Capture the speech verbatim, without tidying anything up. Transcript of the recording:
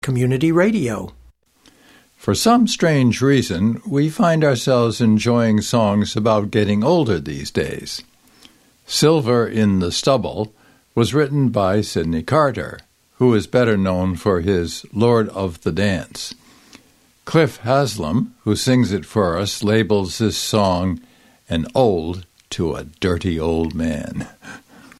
Community Radio. For some strange reason, we find ourselves enjoying songs about getting older these days. Silver in the Stubble was written by Sidney Carter, who is better known for his Lord of the Dance. Cliff Haslam, who sings it for us, labels this song an ode to a dirty old man.